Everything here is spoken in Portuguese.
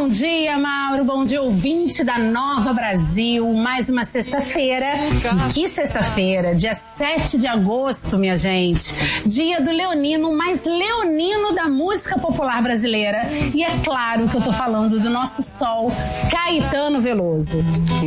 dia, Mauro. Bom dia, ouvinte da Nova Brasil. Mais uma sexta-feira. E que sexta-feira? Dia 7 de agosto, minha gente. Dia do leonino, mais leonino da música popular brasileira. E é claro que eu tô falando do nosso sol, Caetano Veloso.